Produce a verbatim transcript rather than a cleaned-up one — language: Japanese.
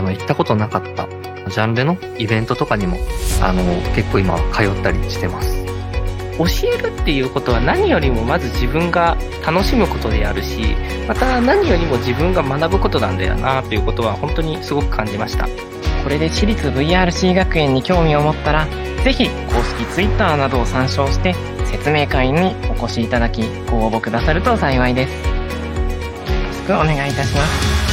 の、行ったことなかったジャンルのイベントとかにも、あの、結構今通ったりしてます。 教えるっていうことは何よりもまず自分が楽しむことであるし、また何よりも自分が学ぶことなんだよなということは本当にすごく感じました。これで私立 ブイアールシー 学園に興味を持ったら、ぜひ公式 Twitter などを参照して説明会にお越しいただきご応募くださると幸いです。よろしくお願いいたします。